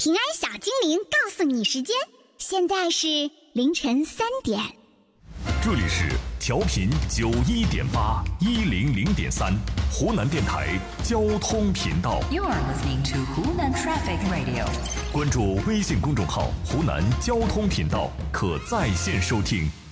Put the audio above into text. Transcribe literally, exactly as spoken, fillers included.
平安小精灵告诉你时间，现在是凌晨三点。 这里是调频九一点八一零零点三湖南电台交通频道。 You are listening to Hunan Traffic Radio。 关注微信公众号“湖南交通频道”，可在线收听。